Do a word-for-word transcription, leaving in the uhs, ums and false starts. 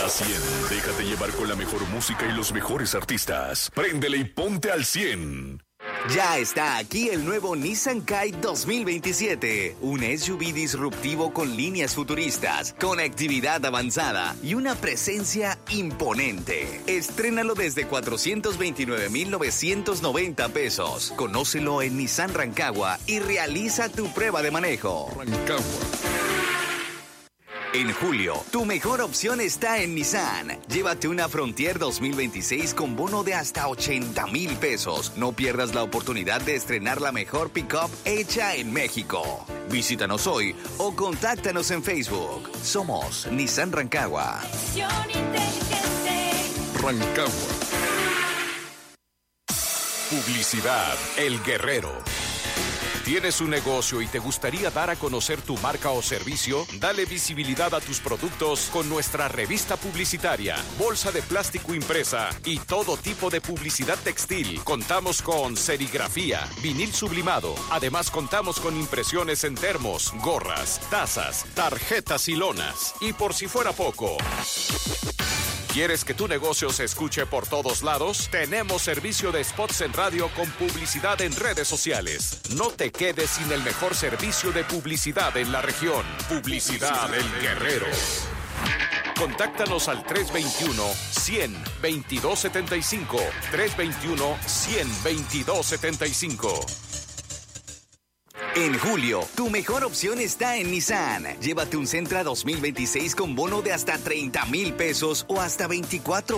al cien. Déjate llevar con la mejor música y los mejores artistas. Préndele y ponte al cien. Ya está aquí el nuevo Nissan Kite dos mil veintisiete, un S U V disruptivo con líneas futuristas, conectividad avanzada y una presencia imponente. Estrénalo desde cuatrocientos veintinueve mil novecientos noventa pesos. Conócelo en Nissan Rancagua y realiza tu prueba de manejo. Rancagua. En julio, tu mejor opción está en Nissan. Llévate una Frontier dos mil veintiséis con bono de hasta ochenta mil pesos. No pierdas la oportunidad de estrenar la mejor pick-up hecha en México. Visítanos hoy o contáctanos en Facebook. Somos Nissan Rancagua. Rancagua. Publicidad El Guerrero. ¿Tienes un negocio y te gustaría dar a conocer tu marca o servicio? Dale visibilidad a tus productos con nuestra revista publicitaria, bolsa de plástico impresa y todo tipo de publicidad textil. Contamos con serigrafía, vinil sublimado. Además, contamos con impresiones en termos, gorras, tazas, tarjetas y lonas. Y por si fuera poco, ¿quieres que tu negocio se escuche por todos lados? Tenemos servicio de spots en radio con publicidad en redes sociales. No te quedes sin el mejor servicio de publicidad en la región. Publicidad El Guerrero. Contáctanos al tres veintiuno, cien, veintidós setenta y cinco. tres veintiuno, cien, veintidós setenta y cinco. En julio, tu mejor opción está en Nissan. Llévate un Sentra dos mil veintiséis con bono de hasta treinta mil pesos o hasta veinticuatro